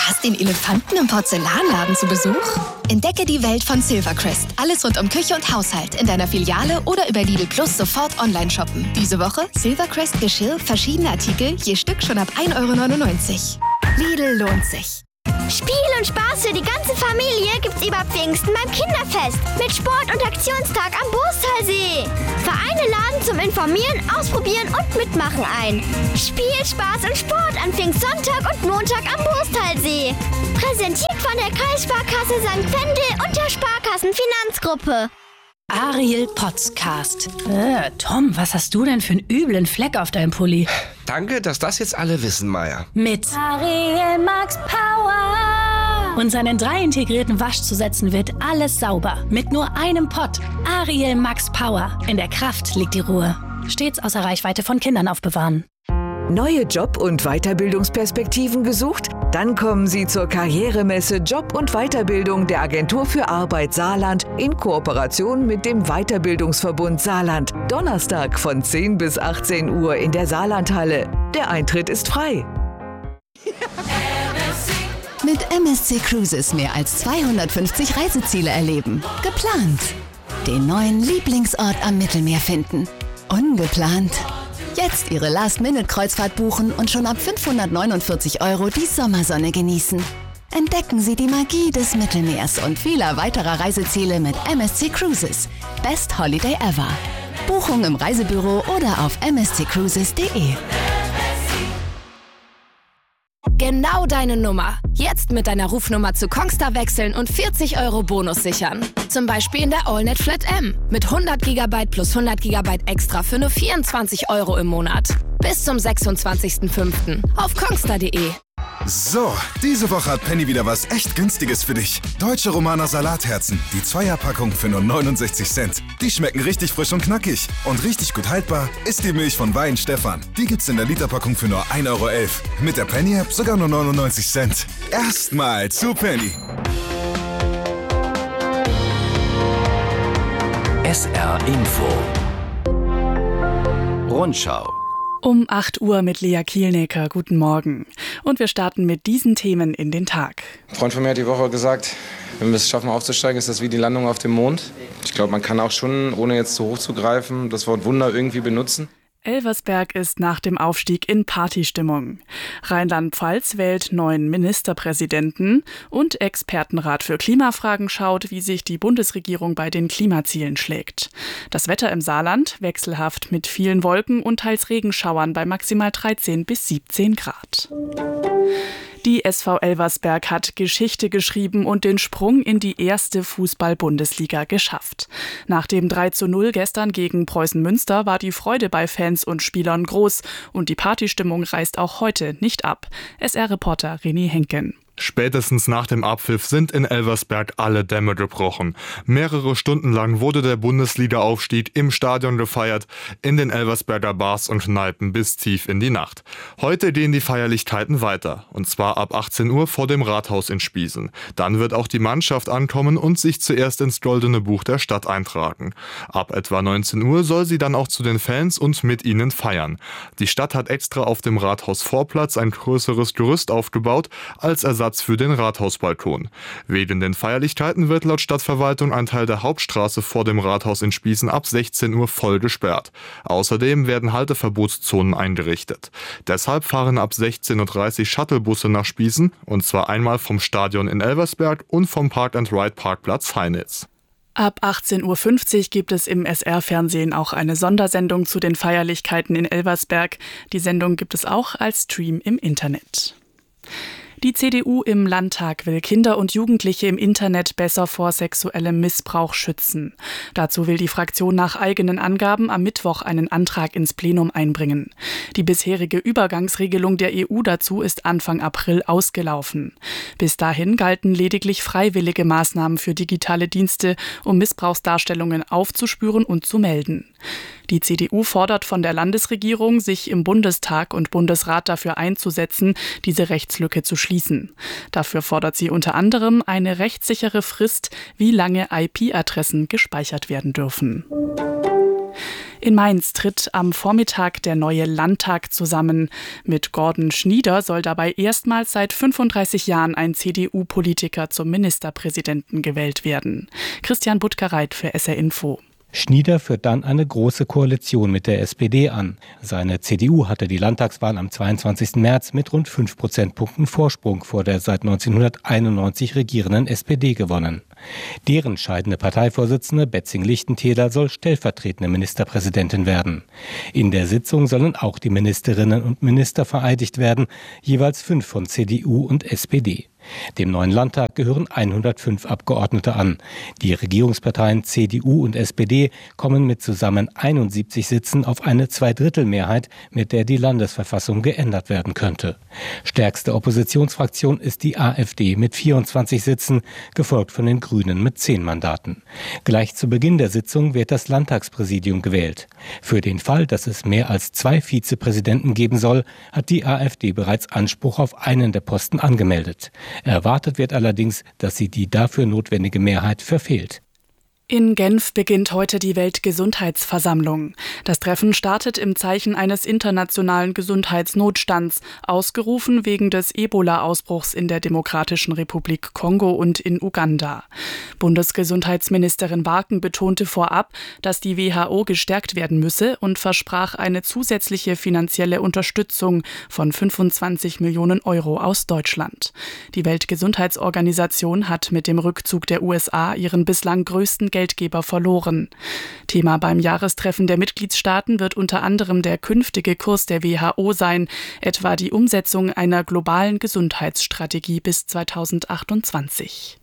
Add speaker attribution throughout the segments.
Speaker 1: hast den Elefanten im Porzellanladen zu Besuch? Entdecke die Welt von Silvercrest. Alles rund um Küche und Haushalt in deiner Filiale oder über Lidl Plus sofort online shoppen. Diese Woche Silvercrest Geschirr, verschiedene Artikel, je Stück schon ab 1,99 €. Lidl lohnt sich.
Speaker 2: Spiel und Spaß für die ganze Familie gibt's über Pfingsten beim Kinderfest mit Sport- und Aktionstag am Boostalsee. Vereine laden zum Informieren, Ausprobieren und Mitmachen ein. Spiel, Spaß und Sport an Pfingstsonntag und Montag am Boostalsee. Präsentiert von der Kreissparkasse St. Wendel und der Sparkassenfinanzgruppe.
Speaker 3: Ariel Podcast. Tom, was hast du denn für einen üblen Fleck auf deinem Pulli?
Speaker 4: Danke, dass das jetzt alle wissen, Maya.
Speaker 3: Mit
Speaker 2: Ariel Max Power.
Speaker 3: und seinen 3 integrierten Waschzusätzen wird alles sauber. Mit nur einem Pott. Ariel Max Power. In der Kraft liegt die Ruhe. Stets außer Reichweite von Kindern aufbewahren.
Speaker 5: Neue Job- und Weiterbildungsperspektiven gesucht? Dann kommen Sie zur Karrieremesse Job und Weiterbildung der Agentur für Arbeit Saarland in Kooperation mit dem Weiterbildungsverbund Saarland. Donnerstag von 10 bis 18 Uhr in der Saarlandhalle. Der Eintritt ist frei.
Speaker 6: Mit MSC Cruises mehr als 250 Reiseziele erleben. Geplant. Den neuen Lieblingsort am Mittelmeer finden. Ungeplant. Jetzt Ihre Last-Minute-Kreuzfahrt buchen und schon ab 549 € die Sommersonne genießen. Entdecken Sie die Magie des Mittelmeers und vieler weiterer Reiseziele mit MSC Cruises. Best Holiday ever. Buchung im Reisebüro oder auf msccruises.de.
Speaker 1: Genau deine Nummer. Jetzt mit deiner Rufnummer zu Kongstar wechseln und 40 € Bonus sichern. Zum Beispiel in der AllNet Flat M. Mit 100 GB plus 100 GB extra für nur 24 € im Monat. Bis zum 26.05. auf kongstar.de.
Speaker 7: So, diese Woche hat Penny wieder was echt Günstiges für dich. Deutsche Romaner Salatherzen, die 2er-Packung für nur 69 Cent. Die schmecken richtig frisch und knackig. Und richtig gut haltbar ist die Milch von Wein Stefan. Die gibt's in der Literpackung für nur 1,11 €. Mit der Penny-App sogar nur 99 Cent. Erstmal zu Penny.
Speaker 8: SR Info Rundschau
Speaker 9: Um 8 Uhr mit Lea Kielnecker. Guten Morgen. Und wir starten mit diesen Themen in den Tag.
Speaker 10: Ein Freund von mir hat die Woche gesagt, wenn wir es schaffen aufzusteigen, ist das wie die Landung auf dem Mond. Ich glaube, man kann auch schon, ohne jetzt zu hoch zu greifen, das Wort Wunder irgendwie benutzen.
Speaker 9: Elversberg ist nach dem Aufstieg in Partystimmung. Rheinland-Pfalz wählt neuen Ministerpräsidenten und Expertenrat für Klimafragen schaut, wie sich die Bundesregierung bei den Klimazielen schlägt. Das Wetter im Saarland wechselhaft mit vielen Wolken und teils Regenschauern bei maximal 13 bis 17 Grad. Die SV Elversberg hat Geschichte geschrieben und den Sprung in die erste Fußball-Bundesliga geschafft. Nach dem 3:0 gestern gegen Preußen Münster war die Freude bei Fans und Spielern groß und die Partystimmung reißt auch heute nicht ab. SR-Reporter René Henken.
Speaker 11: Spätestens nach dem Abpfiff sind in Elversberg alle Dämme gebrochen. Mehrere Stunden lang wurde der Bundesliga-Aufstieg im Stadion gefeiert, in den Elversberger Bars und Kneipen bis tief in die Nacht. Heute gehen die Feierlichkeiten weiter, und zwar ab 18 Uhr vor dem Rathaus in Spiesen. Dann wird auch die Mannschaft ankommen und sich zuerst ins Goldene Buch der Stadt eintragen. Ab etwa 19 Uhr soll sie dann auch zu den Fans und mit ihnen feiern. Die Stadt hat extra auf dem Rathausvorplatz ein größeres Gerüst aufgebaut, als Ersatz für den Rathausbalkon. Wegen den Feierlichkeiten wird laut Stadtverwaltung ein Teil der Hauptstraße vor dem Rathaus in Spiesen ab 16 Uhr voll gesperrt. Außerdem werden Halteverbotszonen eingerichtet. Deshalb fahren ab 16:30 Uhr Shuttlebusse nach Spiesen, und zwar einmal vom Stadion in Elversberg und vom Park-and-Ride-Parkplatz Heinitz.
Speaker 9: Ab 18:50 Uhr gibt es im SR-Fernsehen auch eine Sondersendung zu den Feierlichkeiten in Elversberg. Die Sendung gibt es auch als Stream im Internet. Die CDU im Landtag will Kinder und Jugendliche im Internet besser vor sexuellem Missbrauch schützen. Dazu will die Fraktion nach eigenen Angaben am Mittwoch einen Antrag ins Plenum einbringen. Die bisherige Übergangsregelung der EU dazu ist Anfang April ausgelaufen. Bis dahin galten lediglich freiwillige Maßnahmen für digitale Dienste, um Missbrauchsdarstellungen aufzuspüren und zu melden. Die CDU fordert von der Landesregierung, sich im Bundestag und Bundesrat dafür einzusetzen, diese Rechtslücke zu schließen. Dafür fordert sie unter anderem eine rechtssichere Frist, wie lange IP-Adressen gespeichert werden dürfen. In Mainz tritt am Vormittag der neue Landtag zusammen. Mit Gordon Schnieder soll dabei erstmals seit 35 Jahren ein CDU-Politiker zum Ministerpräsidenten gewählt werden. Christian Buttgereit für SR Info.
Speaker 12: Schnieder führt dann eine große Koalition mit der SPD an. Seine CDU hatte die Landtagswahl am 22. März mit rund 5 Prozentpunkten Vorsprung vor der seit 1991 regierenden SPD gewonnen. Deren scheidende Parteivorsitzende Betzing-Lichtentäler soll stellvertretende Ministerpräsidentin werden. In der Sitzung sollen auch die Ministerinnen und Minister vereidigt werden, jeweils 5 von CDU und SPD. Dem neuen Landtag gehören 105 Abgeordnete an. Die Regierungsparteien CDU und SPD kommen mit zusammen 71 Sitzen auf eine Zweidrittelmehrheit, mit der die Landesverfassung geändert werden könnte. Stärkste Oppositionsfraktion ist die AfD mit 24 Sitzen, gefolgt von den Grünen mit 10 Mandaten. Gleich zu Beginn der Sitzung wird das Landtagspräsidium gewählt. Für den Fall, dass es mehr als 2 Vizepräsidenten geben soll, hat die AfD bereits Anspruch auf einen der Posten angemeldet. Erwartet wird allerdings, dass sie die dafür notwendige Mehrheit verfehlt.
Speaker 9: In Genf beginnt heute die Weltgesundheitsversammlung. Das Treffen startet im Zeichen eines internationalen Gesundheitsnotstands, ausgerufen wegen des Ebola-Ausbruchs in der Demokratischen Republik Kongo und in Uganda. Bundesgesundheitsministerin Barken betonte vorab, dass die WHO gestärkt werden müsse und versprach eine zusätzliche finanzielle Unterstützung von 25 Millionen Euro aus Deutschland. Die Weltgesundheitsorganisation hat mit dem Rückzug der USA ihren bislang größten Geldgeber verloren. Thema beim Jahrestreffen der Mitgliedstaaten wird unter anderem der künftige Kurs der WHO sein, etwa die Umsetzung einer globalen Gesundheitsstrategie bis 2028.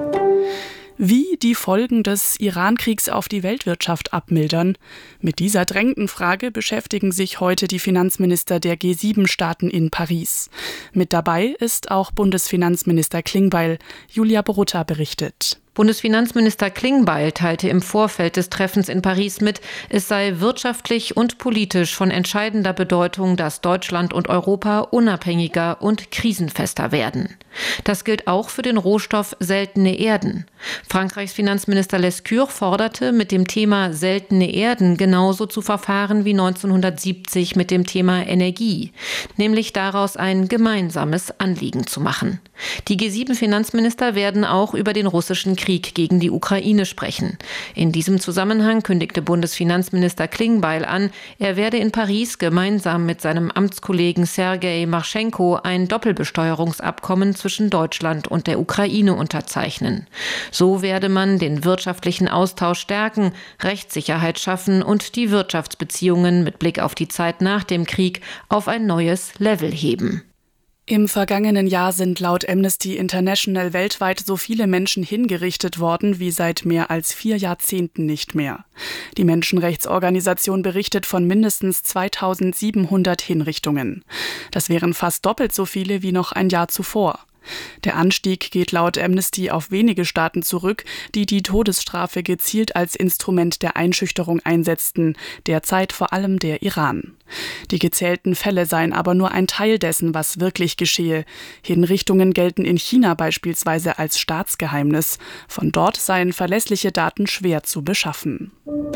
Speaker 9: Wie die Folgen des Iran-Kriegs auf die Weltwirtschaft abmildern? Mit dieser drängenden Frage beschäftigen sich heute die Finanzminister der G7-Staaten in Paris. Mit dabei ist auch Bundesfinanzminister Klingbeil. Julia Borutta berichtet.
Speaker 13: Bundesfinanzminister Klingbeil teilte im Vorfeld des Treffens in Paris mit, es sei wirtschaftlich und politisch von entscheidender Bedeutung, dass Deutschland und Europa unabhängiger und krisenfester werden. Das gilt auch für den Rohstoff seltene Erden. Frankreichs Finanzminister Lescure forderte, mit dem Thema seltene Erden genauso zu verfahren wie 1970 mit dem Thema Energie, nämlich daraus ein gemeinsames Anliegen zu machen. Die G7-Finanzminister werden auch über den russischen Krieg gegen die Ukraine sprechen. In diesem Zusammenhang kündigte Bundesfinanzminister Klingbeil an, er werde in Paris gemeinsam mit seinem Amtskollegen Sergei Marschenko ein Doppelbesteuerungsabkommen zwischen Deutschland und der Ukraine unterzeichnen. So werde man den wirtschaftlichen Austausch stärken, Rechtssicherheit schaffen und die Wirtschaftsbeziehungen mit Blick auf die Zeit nach dem Krieg auf ein neues Level heben.
Speaker 9: Im vergangenen Jahr sind laut Amnesty International weltweit so viele Menschen hingerichtet worden wie seit mehr als 4 Jahrzehnten nicht mehr. Die Menschenrechtsorganisation berichtet von mindestens 2700 Hinrichtungen. Das wären fast doppelt so viele wie noch ein Jahr zuvor. Der Anstieg geht laut Amnesty auf wenige Staaten zurück, die die Todesstrafe gezielt als Instrument der Einschüchterung einsetzten, derzeit vor allem der Iran. Die gezählten Fälle seien aber nur ein Teil dessen, was wirklich geschehe. Hinrichtungen gelten in China beispielsweise als Staatsgeheimnis. Von dort seien verlässliche Daten schwer zu beschaffen.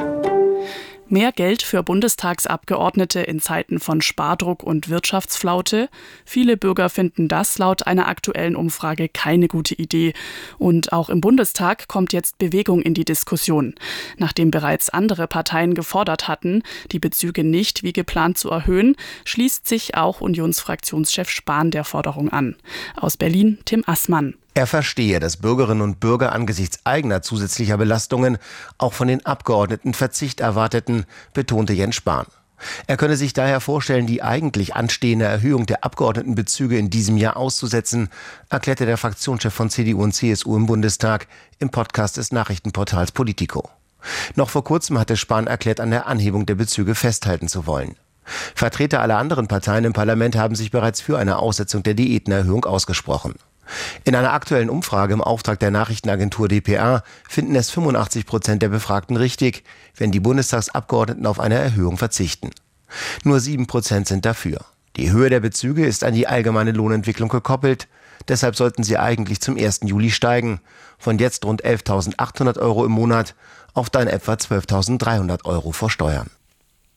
Speaker 9: Mehr Geld für Bundestagsabgeordnete in Zeiten von Spardruck und Wirtschaftsflaute? Viele Bürger finden das laut einer aktuellen Umfrage keine gute Idee. Und auch im Bundestag kommt jetzt Bewegung in die Diskussion. Nachdem bereits andere Parteien gefordert hatten, die Bezüge nicht wie geplant zu erhöhen, schließt sich auch Unionsfraktionschef Spahn der Forderung an. Aus Berlin Tim Assmann.
Speaker 14: Er verstehe, dass Bürgerinnen und Bürger angesichts eigener zusätzlicher Belastungen auch von den Abgeordneten Verzicht erwarteten, betonte Jens Spahn. Er könne sich daher vorstellen, die eigentlich anstehende Erhöhung der Abgeordnetenbezüge in diesem Jahr auszusetzen, erklärte der Fraktionschef von CDU und CSU im Bundestag im Podcast des Nachrichtenportals Politico. Noch vor kurzem hatte Spahn erklärt, an der Anhebung der Bezüge festhalten zu wollen. Vertreter aller anderen Parteien im Parlament haben sich bereits für eine Aussetzung der Diätenerhöhung ausgesprochen. In einer aktuellen Umfrage im Auftrag der Nachrichtenagentur dpa finden es 85% der Befragten richtig, wenn die Bundestagsabgeordneten auf eine Erhöhung verzichten. Nur 7% sind dafür. Die Höhe der Bezüge ist an die allgemeine Lohnentwicklung gekoppelt. Deshalb sollten sie eigentlich zum 1. Juli steigen. Von jetzt rund 11.800 € im Monat auf dann etwa 12.300 € vor Steuern.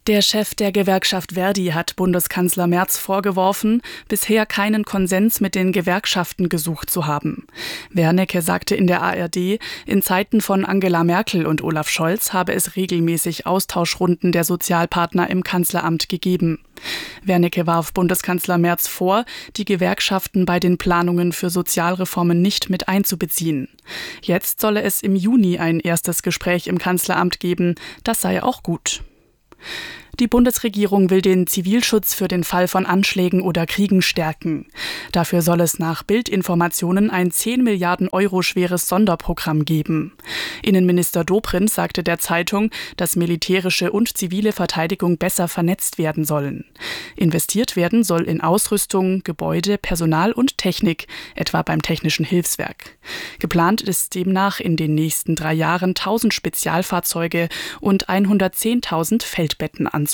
Speaker 9: Der Chef der Gewerkschaft Verdi hat Bundeskanzler Merz vorgeworfen, bisher keinen Konsens mit den Gewerkschaften gesucht zu haben. Wernicke sagte in der ARD, in Zeiten von Angela Merkel und Olaf Scholz habe es regelmäßig Austauschrunden der Sozialpartner im Kanzleramt gegeben. Wernicke warf Bundeskanzler Merz vor, die Gewerkschaften bei den Planungen für Sozialreformen nicht mit einzubeziehen. Jetzt solle es im Juni ein erstes Gespräch im Kanzleramt geben. Das sei auch gut. Die Bundesregierung will den Zivilschutz für den Fall von Anschlägen oder Kriegen stärken. Dafür soll es nach Bild-Informationen ein 10 Milliarden Euro schweres Sonderprogramm geben. Innenminister Dobrindt sagte der Zeitung, dass militärische und zivile Verteidigung besser vernetzt werden sollen. Investiert werden soll in Ausrüstung, Gebäude, Personal und Technik, etwa beim Technischen Hilfswerk. Geplant ist demnach in den nächsten 3 Jahren 1000 Spezialfahrzeuge und 110.000 Feldbetten anzuschaffen.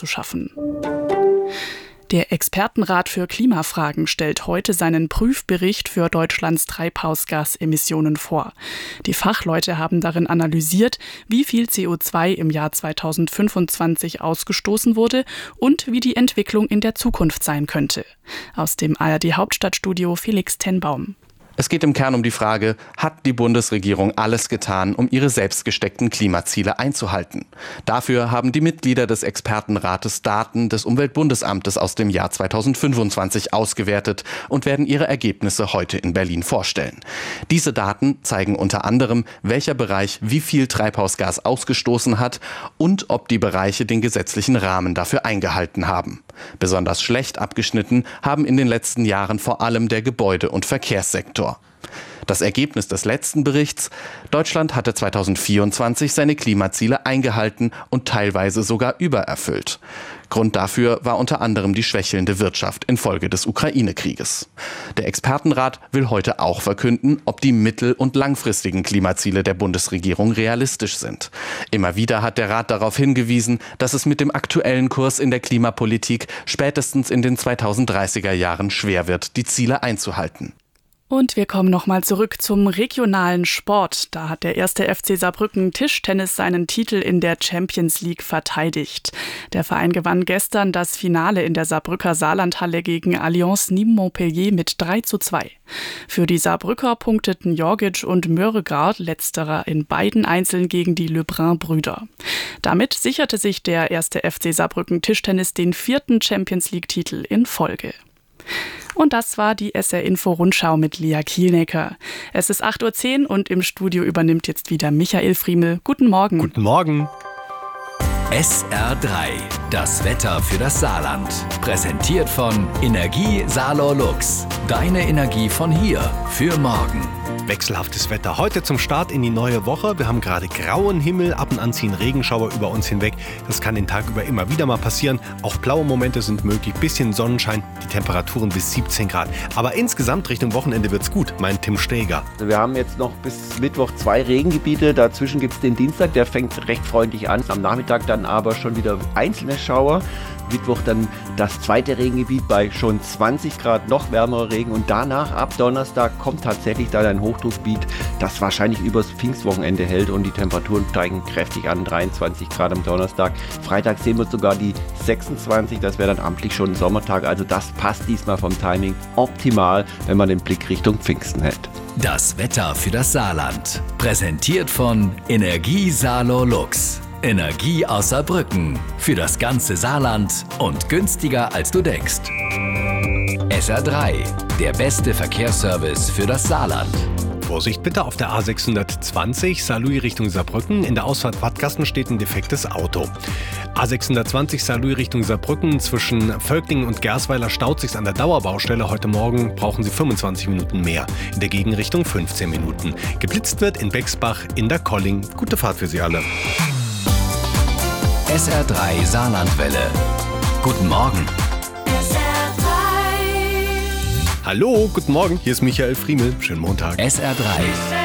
Speaker 9: Der Expertenrat für Klimafragen stellt heute seinen Prüfbericht für Deutschlands Treibhausgasemissionen vor. Die Fachleute haben darin analysiert, wie viel CO2 im Jahr 2025 ausgestoßen wurde und wie die Entwicklung in der Zukunft sein könnte. Aus dem ARD-Hauptstadtstudio Felix Tenbaum.
Speaker 15: Es geht im Kern um die Frage, hat die Bundesregierung alles getan, um ihre selbst gesteckten Klimaziele einzuhalten? Dafür haben die Mitglieder des Expertenrates Daten des Umweltbundesamtes aus dem Jahr 2025 ausgewertet und werden ihre Ergebnisse heute in Berlin vorstellen. Diese Daten zeigen unter anderem, welcher Bereich wie viel Treibhausgas ausgestoßen hat und ob die Bereiche den gesetzlichen Rahmen dafür eingehalten haben. Besonders schlecht abgeschnitten haben in den letzten Jahren vor allem der Gebäude- und Verkehrssektor. Das Ergebnis des letzten Berichts: Deutschland hatte 2024 seine Klimaziele eingehalten und teilweise sogar übererfüllt. Grund dafür war unter anderem die schwächelnde Wirtschaft infolge des Ukraine-Krieges. Der Expertenrat will heute auch verkünden, ob die mittel- und langfristigen Klimaziele der Bundesregierung realistisch sind. Immer wieder hat der Rat darauf hingewiesen, dass es mit dem aktuellen Kurs in der Klimapolitik spätestens in den 2030er Jahren schwer wird, die Ziele einzuhalten.
Speaker 9: Und wir kommen nochmal zurück zum regionalen Sport. Da hat der 1. FC Saarbrücken Tischtennis seinen Titel in der Champions League verteidigt. Der Verein gewann gestern das Finale in der Saarbrücker Saarlandhalle gegen Allianz Nîmes-Montpellier mit 3:2. Für die Saarbrücker punkteten Jorgic und Møregard, letzterer in beiden Einzeln gegen die Lebrun-Brüder. Damit sicherte sich der 1. FC Saarbrücken Tischtennis den 4. Champions League-Titel in Folge. Und das war die SR-Info-Rundschau mit Lea Kielnecker. Es ist 8:10 Uhr und im Studio übernimmt jetzt wieder Michael Friemel. Guten Morgen.
Speaker 8: Guten Morgen. SR3, das Wetter für das Saarland. Präsentiert von Energie Saarlor Lux. Deine Energie von hier für morgen.
Speaker 16: Wechselhaftes Wetter heute zum Start in die neue Woche. Wir haben gerade grauen Himmel, ab und an ziehen Regenschauer über uns hinweg. Das kann den Tag über immer wieder mal passieren. Auch blaue Momente sind möglich, bisschen Sonnenschein, die Temperaturen bis 17 Grad. Aber insgesamt Richtung Wochenende wird's gut, meint Tim Steger.
Speaker 17: Wir haben jetzt noch bis Mittwoch 2 Regengebiete. Dazwischen gibt's den Dienstag, der fängt recht freundlich an. Am Nachmittag dann aber schon wieder einzelne Schauer. Mittwoch dann das zweite Regengebiet bei schon 20 Grad, noch wärmerer Regen. Und danach, ab Donnerstag, kommt tatsächlich dann ein Hochdruckgebiet, das wahrscheinlich übers Pfingstwochenende hält. Und die Temperaturen steigen kräftig an, 23 Grad am Donnerstag. Freitag sehen wir sogar die 26, das wäre dann amtlich schon ein Sommertag. Also das passt diesmal vom Timing optimal, wenn man den Blick Richtung Pfingsten hält.
Speaker 8: Das Wetter für das Saarland. Präsentiert von Energie Saarlor Lux. Energie aus Saarbrücken. Für das ganze Saarland und günstiger als du denkst. SR3, der beste Verkehrsservice für das Saarland.
Speaker 16: Vorsicht bitte auf der A620 Saarlouis Richtung Saarbrücken. In der Ausfahrt Wattgassen steht ein defektes Auto. A620 Saarlouis Richtung Saarbrücken zwischen Völklingen und Gersweiler staut sich an der Dauerbaustelle. Heute Morgen brauchen Sie 25 Minuten mehr. In der Gegenrichtung 15 Minuten. Geblitzt wird in Bexbach in der Colling. Gute Fahrt für Sie alle.
Speaker 8: SR3 Saarlandwelle. Guten Morgen.
Speaker 16: Hallo, guten Morgen. Hier ist Michael Friemel. Schönen Montag.
Speaker 8: SR3.